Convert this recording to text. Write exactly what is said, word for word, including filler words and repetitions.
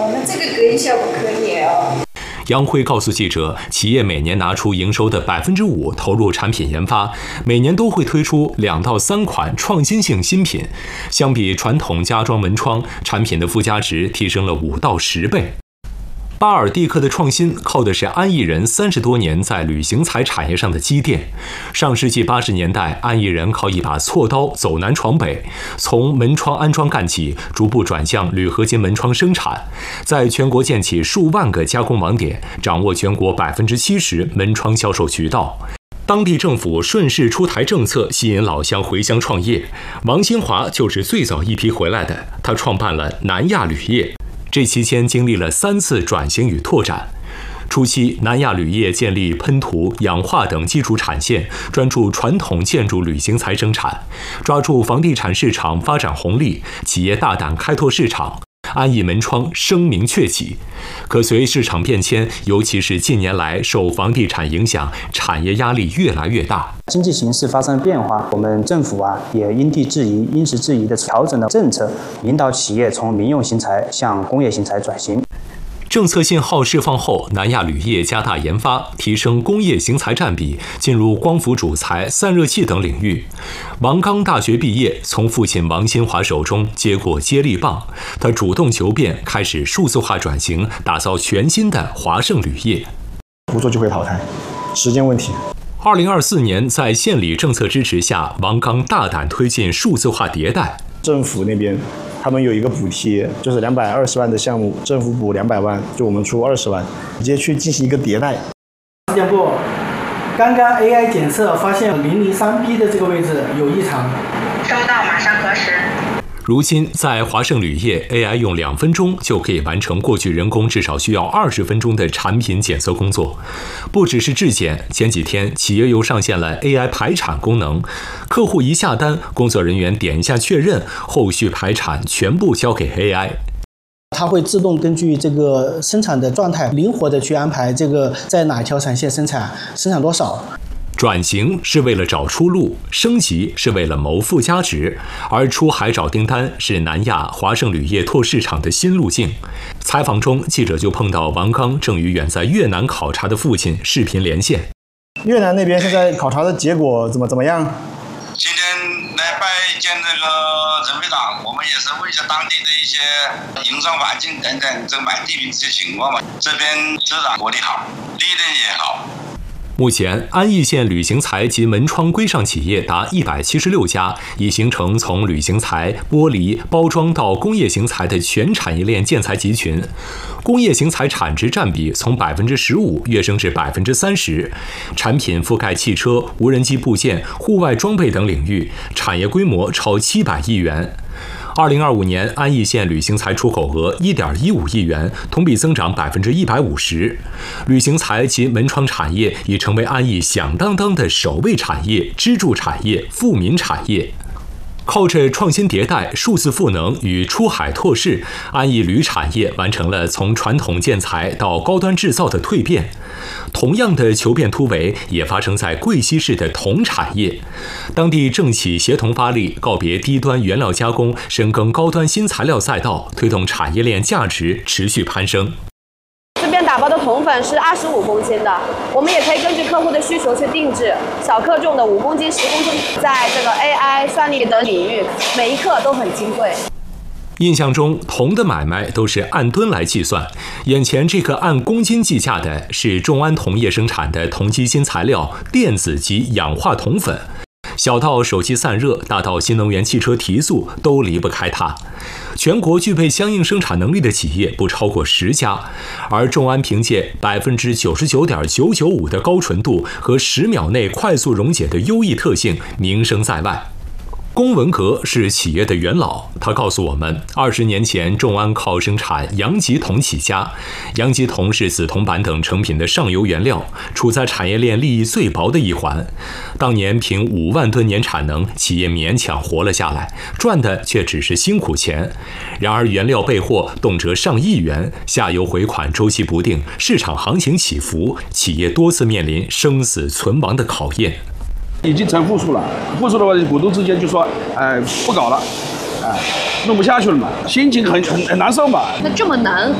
哦，那这个隔音效果可以哦。 杨辉告诉记者，企业每年拿出营收的百分之五投入产品研发，每年都会推出两到三款创新性新品。相比传统家装门窗，产品的附加值提升了五到十倍。巴尔蒂克的创新靠的是安艺人三十多年在旅行材产业上的积淀。上世纪八十年代，安艺人靠一把锉刀走南闯北，从门窗安装干起，逐步转向铝合金门窗生产，在全国建起数万个加工网点，掌握全国百分之七十门窗销售渠道。当地政府顺势出台政策，吸引老乡回乡创业。王新华就是最早一批回来的，他创办了南亚铝业。这期间经历了三次转型与拓展。初期，南亚铝业建立喷涂、氧化等基础产线，专注传统建筑铝型材生产，抓住房地产市场发展红利，企业大胆开拓市场。安艺门窗声名鹊起。可随市场变迁，尤其是近年来受房地产影响，产业压力越来越大。 经济形势发生变化，我们政府啊也因地制宜、因时制宜地调整了政策，引导企业从民用型材向工业型材转型。 政策信号释放后，南亚铝业加大研发，提升工业型材占比，进入光伏主材、散热器等领域。王刚大学毕业，从父亲王新华手中接过接力棒，他主动求变，开始数字化转型，打造全新的华盛铝业。 不做就会淘汰，时间问题。 二零二四年，在县里政策支持下，王刚大胆推进数字化迭代。 政府那边他们有一个补贴，就是两百二十万的项目，政府补两百万，就我们出二十万，直接去进行一个迭代。 事件部刚刚 A I 检测发现零零三 B 的这个位置有异常， 收到，马上核实。 如今，在华盛铝业 ，A I 用两分钟就可以完成过去人工至少需要二十分钟的产品检测工作。不只是质检，前几天企业又上线了 A I 排产功能，客户一下单，工作人员点一下确认，后续排产全部交给 A I。 它会自动根据这个生产的状态，灵活的去安排这个在哪条产线生产，生产多少。 转型是为了找出路，升级是为了谋附加值，而出海找订单是南亚华盛铝业拓市场的新路径。采访中，记者就碰到王刚正与远在越南考察的父亲视频连线。 越南那边现在考察的结果怎么怎么样？ 今天来拜见这个人会长，我们也是问一下当地的一些营商环境等等，这个买地皮这些情况嘛。这边市场活力好，利润也好。 目前，安义县铝型材及门窗规上企业达一百七十六家，已形成从铝型材、玻璃、包装到工业型材的全产业链建材集群。工业型材产值占比从百分之十五跃升至百分之三十，产品覆盖汽车、无人机部件、户外装备等领域，产业规模超七百亿元。二零二五年，安义县铝型材出口额一点一五亿元，同比增长百分之一百五十。铝型材及门窗产业已成为安义响当当的首位产业、支柱产业、富民产业。靠着创新迭代、数字赋能与出海拓市，安义铝产业完成了从传统建材到高端制造的蜕变。同样的求变突围也发生在贵溪市的铜产业，当地政企协同发力，告别低端原料加工，深耕高端新材料赛道，推动产业链价值持续攀升。 这边打包的铜粉是二十五公斤的，我们也可以根据客户的需求去定制，小克重的五公斤、十公斤，在这个 A I 算力的领域，每一克都很金贵。 印象中，铜的买卖都是按吨来计算，眼前这个按公斤计价的是众安铜业生产的铜基新材料电子及氧化铜粉。小到手机散热，大到新能源汽车提速，都离不开它。全国具备相应生产能力的企业不超过十家，而众安凭借百分之九十九点九九五的高纯度和十秒内快速溶解的优异特性，名声在外。龚文革是企业的元老，他告诉我们，二十年前众安靠生产阳极铜起家。阳极铜是紫铜板等成品的上游原料，处在产业链利益最薄的一环。当年凭五万吨年产能，企业勉强活了下来，赚的却只是辛苦钱。然而原料备货动辄上亿元，下游回款周期不定，市场行情起伏，企业多次面临生死存亡的考验。 已经成负数了，负数的话，股东之间就说，哎、呃，不搞了，哎、呃，弄不下去了嘛，心情很很很难受嘛。 那这么难